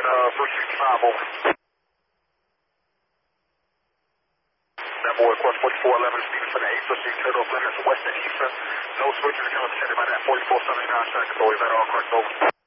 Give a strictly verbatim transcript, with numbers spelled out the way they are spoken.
uh, for sixty-five, over. That boy, course forty-four eleven, speeding for the eight six, turn off limits west and eastern. No switches, coming descended by that forty-four seventy-nine second, boy. Is that all correct, over?